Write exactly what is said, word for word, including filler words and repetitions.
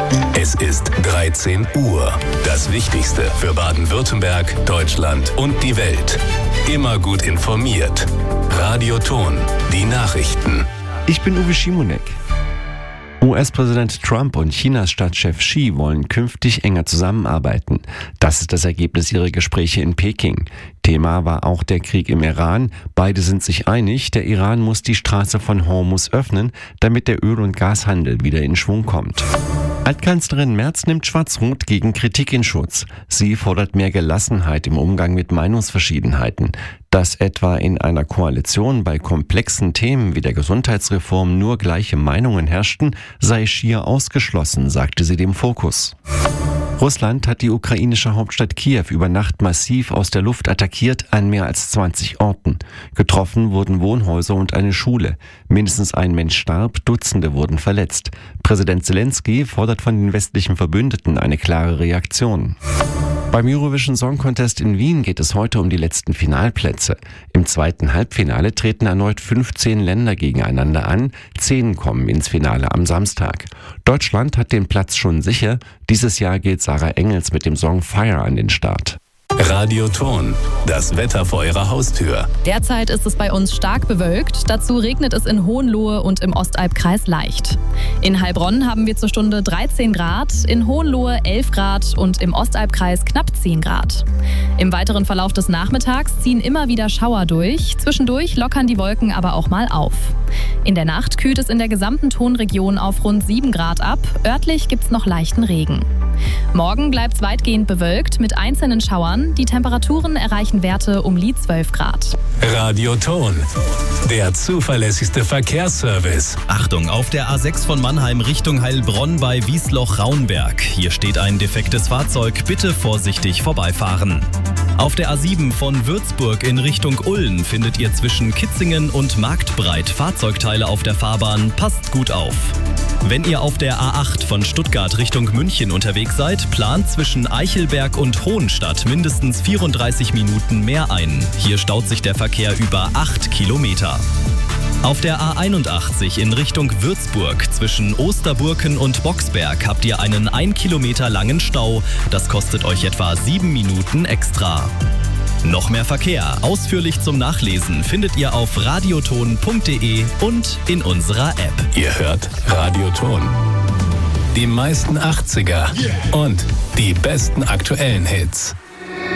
Es ist dreizehn Uhr. Das Wichtigste für Baden-Württemberg, Deutschland und die Welt. Immer gut informiert. Radio Ton, die Nachrichten. Ich bin Uwe Schimonek. U S-Präsident Trump und Chinas Staatschef Xi wollen künftig enger zusammenarbeiten. Das ist das Ergebnis ihrer Gespräche in Peking. Thema war auch der Krieg im Iran. Beide sind sich einig, der Iran muss die Straße von Hormuz öffnen, damit der Öl- und Gashandel wieder in Schwung kommt. Altkanzlerin Merz nimmt Schwarz-Rot gegen Kritik in Schutz. Sie fordert mehr Gelassenheit im Umgang mit Meinungsverschiedenheiten. Dass etwa in einer Koalition bei komplexen Themen wie der Gesundheitsreform nur gleiche Meinungen herrschten, sei schier ausgeschlossen, sagte sie dem Fokus. Russland hat die ukrainische Hauptstadt Kiew über Nacht massiv aus der Luft attackiert an mehr als zwanzig Orten. Getroffen wurden Wohnhäuser und eine Schule. Mindestens ein Mensch starb, Dutzende wurden verletzt. Präsident Zelensky fordert von den westlichen Verbündeten eine klare Reaktion. Beim Eurovision Song Contest in Wien geht es heute um die letzten Finalplätze. Im zweiten Halbfinale treten erneut fünfzehn Länder gegeneinander an. Zehn kommen ins Finale am Samstag. Deutschland hat den Platz schon sicher. Dieses Jahr geht Sarah Engels mit dem Song Fire an den Start. Radio Ton, das Wetter vor Ihrer Haustür. Derzeit ist es bei uns stark bewölkt. Dazu regnet es in Hohenlohe und im Ostalbkreis leicht. In Heilbronn haben wir zur Stunde dreizehn Grad, in Hohenlohe elf Grad und im Ostalbkreis knapp zehn Grad. Im weiteren Verlauf des Nachmittags ziehen immer wieder Schauer durch. Zwischendurch lockern die Wolken aber auch mal auf. In der Nacht kühlt es in der gesamten Tonregion auf rund sieben Grad ab. Örtlich gibt es noch leichten Regen. Morgen bleibt es weitgehend bewölkt mit einzelnen Schauern. Die Temperaturen erreichen Werte um die zwölf Grad. Radio Ton, der zuverlässigste Verkehrsservice. Achtung, auf der A sechs von Mannheim Richtung Heilbronn bei Wiesloch-Raunberg. Hier steht ein defektes Fahrzeug. Bitte vorsichtig vorbeifahren. Auf der A sieben von Würzburg in Richtung Ulm findet ihr zwischen Kitzingen und Marktbreit Fahrzeugteile auf der Fahrbahn. Passt gut auf. Wenn ihr auf der A acht von Stuttgart Richtung München unterwegs seid, plant zwischen Eichelberg und Hohenstadt mindestens vierunddreißig Minuten mehr ein. Hier staut sich der Verkehr über acht Kilometer. Auf der A einundachtzig in Richtung Würzburg zwischen Osterburken und Boxberg habt ihr einen ein Kilometer langen Stau. Das kostet euch etwa sieben Minuten extra. Noch mehr Verkehr, ausführlich zum Nachlesen, findet ihr auf radioton punkt de und in unserer App. Ihr hört Radio Ton. Die meisten achtziger und die besten aktuellen Hits.